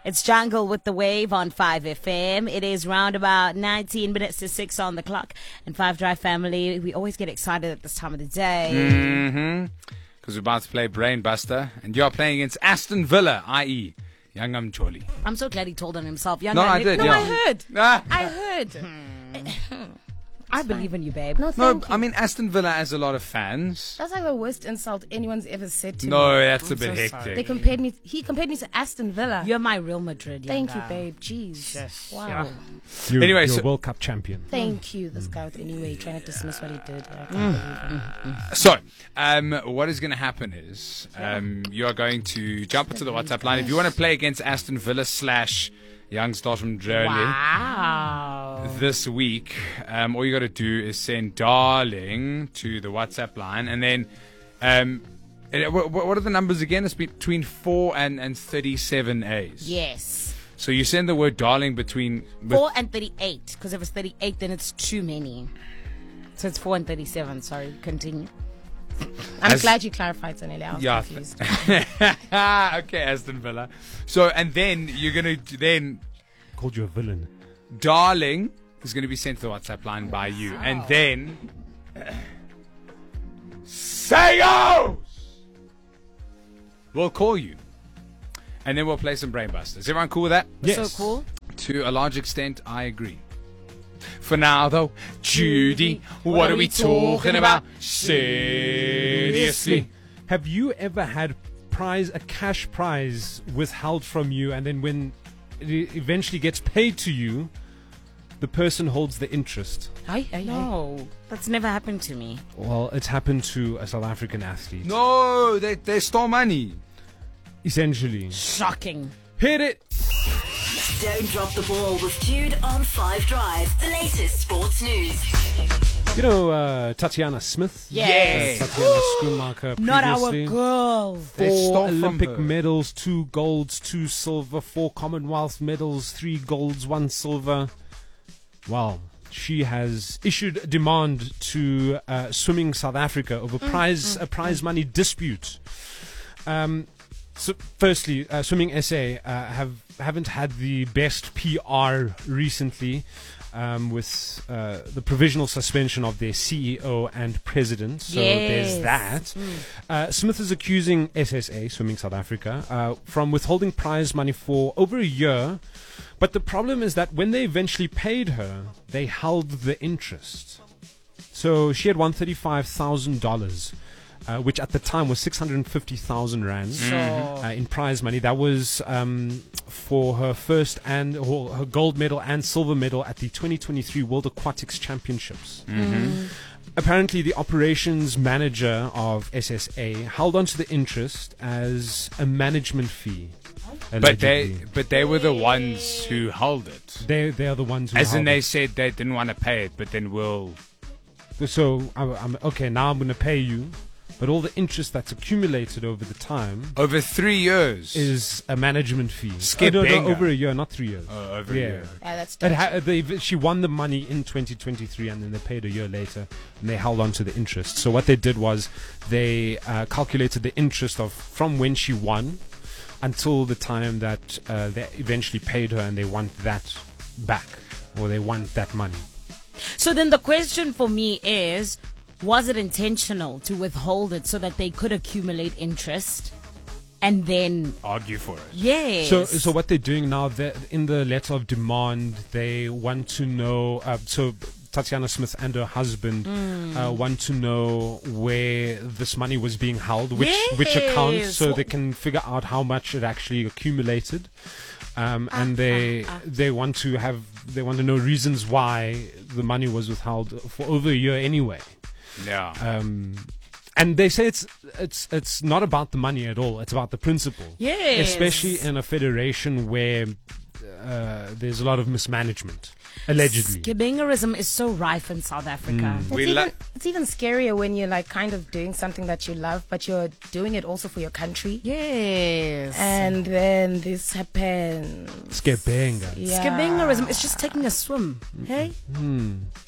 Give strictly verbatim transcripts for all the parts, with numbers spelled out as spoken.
It's Jungle with the Wave on five F M. It is round about nineteen minutes to six on the clock. And five Drive family, we always get excited at this time of the day. Mm-hmm. Because we're about to play Brainbuster. And you're playing against Aston Villa, that is. Youngam Choli. I'm so glad he told on himself. Young No, man, I did, No, yeah. I heard. Ah. I heard. I believe in you, babe. No, No, thank I you. mean, Aston Villa has a lot of fans. That's like the worst insult anyone's ever said to me. No, that's a I'm bit so hectic. sorry. They compared me. He compared me to Aston Villa. You're my Real Madrid. Thank young you, girl. babe. Jeez. Yes, Wow. yeah. You're, Anyway, you're so- a World Cup champion. Thank you, this guy. Anyway, trying to dismiss what he did. I can't believe it. So, um, what is going to happen is um, you are going to jump into the WhatsApp line. If you want to play against Aston Villa slash Young Stars from Jolie Wow. this week, um, all you got to do is send darling to the WhatsApp line. And then, um, and wh- wh- what are the numbers again? It's between four and, and thirty-seven A's. Yes. So you send the word darling between... with- four and thirty-eight. Because if it's thirty-eight, then it's too many. So it's four and thirty-seven. Sorry, continue. I'm As- glad you clarified, Sonele. I was Yeah. confused. Okay, Aston Villa. So, and then you're going to then... Called you a villain. Darling is going to be sent to the WhatsApp line by you. And then... Sayos! We'll call you. And then we'll play some Brainbusters. Is everyone cool with that? So cool. To a large extent, I agree. For now, though, Judy, what are we talking about? Seriously. Have you ever had prize, a cash prize withheld from you, and then when it e- eventually gets paid to you, the person holds the interest? Hi, hi, hi. No, that's never happened to me. Well, it's happened to a South African athlete. No, they, they stole money. Essentially. Shocking. Hit it! Don't drop the ball with Jude on five Drive, the latest sports news. You know uh, Tatiana Smith? Yes. Uh, Tatiana Schoonmaker Not our previously. girl. They stole Four from Olympic her. medals, two golds, two silver, four Commonwealth medals, three golds, one silver. Well, she has issued a demand to uh, Swimming South Africa over prize a prize money dispute. Um, so, firstly, uh, Swimming S A uh, have haven't had the best P R recently. Um, with uh, the provisional suspension of their C E O and president. So Yes. there's that. Uh, Smith is accusing S S A, Swimming South Africa, uh, from withholding prize money for over a year. But the problem is that when they eventually paid her, they held the interest. So she had won thirty-five thousand dollars. Uh, which at the time was six hundred fifty thousand rand So, uh, in prize money. That was um, for her first and her, her gold medal and silver medal at the twenty twenty-three World Aquatics Championships. Apparently, the operations manager of S S A held onto the interest as a management fee. But they, allegedly. but they were the ones who held it. they they are the ones who As in, held they it. said they didn't want to pay it, but then we'll. So I'm, I'm okay. Now I'm going to pay you, but all the interest that's accumulated over the time Over three years. is a management fee. Skip Oh, no, no, Benga. over a year, not three years. Oh, over Yeah. a year. Yeah, that's It dodgy. ha- they, she won the money in twenty twenty-three, and then they paid a year later, and they held on to the interest. So what they did was they uh, calculated the interest of from when she won until the time that uh, they eventually paid her, and they want that back, or they want that money. so then the question for me is, was it intentional to withhold it so that they could accumulate interest and then, Argue for it. yes. So, so what they're doing now, that in the letter of demand, they want to know. Uh, so, Tatiana Smith and her husband uh, want to know where this money was being held, which which account, Yes. so they can figure out how much it actually accumulated. Um, and they they want to have they want to know reasons why the money was withheld for over a year anyway. Yeah. Um, and they say it's it's it's not about the money at all. It's about the principle. Yes. Especially in a federation where uh, there's a lot of mismanagement, allegedly. Skibingerism is so rife in South Africa. It's, We even, li- it's even scarier when you're like kind of doing something that you love, but you're doing it also for your country. Yes. And then this happens. Skebenga. Yeah. Skibingerism is just taking a swim. Hey? Hmm. It's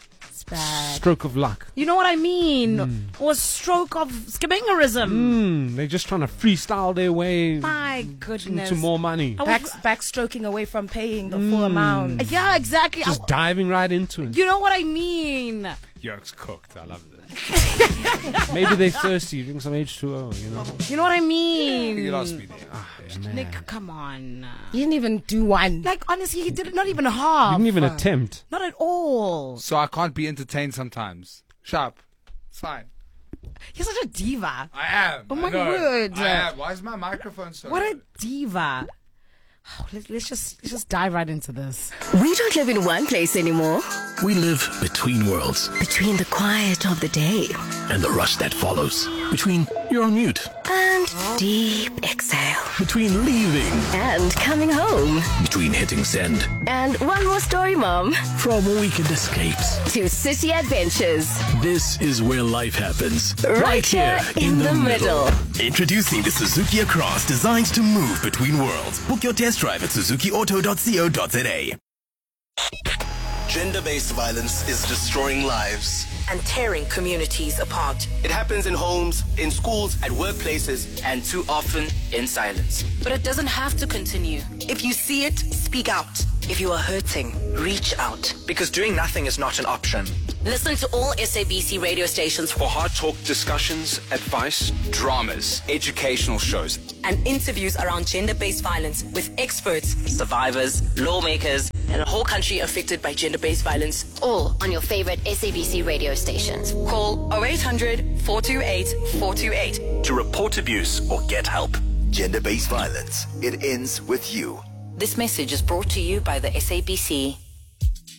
bad. Stroke of luck. You know what I mean? Or a stroke of skibingerism. Mm, they're just trying to freestyle their way My goodness. into more money. I Back, was- backstroking away from paying the full amount. yeah, exactly. I- Just diving right into it. you know what I mean? Yolk's cooked. I love this. Maybe they're thirsty, drink some H two O, you know. You know what I mean? You lost me there. Man. Nick, come on. You didn't even do one. Like, honestly, he did it not even half. You didn't even attempt. Not at all. So I can't be entertained sometimes. Sharp. It's fine. You're such a diva. I am. Oh I my know. word. I am. Why is my microphone so What a loud? diva. Oh, let's, let's just let's just dive right into this. We don't live in one place anymore. We live between worlds Between the quiet of the day and the rush that follows. Between you're on mute. and deep exhale Between leaving. and coming home. Between hitting send. And one more story, Mom. From weekend escapes. To city adventures. This is where life happens. Right here in the middle. Introducing the Suzuki Across, designed to move between worlds. Book your test drive at suzuki auto dot co dot za. Gender-based violence is destroying lives. And tearing communities apart. It happens in homes, in schools, at workplaces, and too often in silence. But it doesn't have to continue. If you see it, speak out. If you are hurting, reach out. Because doing nothing is not an option. Listen to all S A B C radio stations For hard talk discussions, advice, dramas, educational shows, and interviews around gender-based violence with experts, survivors, lawmakers, and a whole country affected by gender-based violence. All on your favorite S A B C radio stations. Call oh eight hundred, four two eight, four two eight. To report abuse or get help. Gender-based violence. It ends with you. This message is brought to you by the S A B C.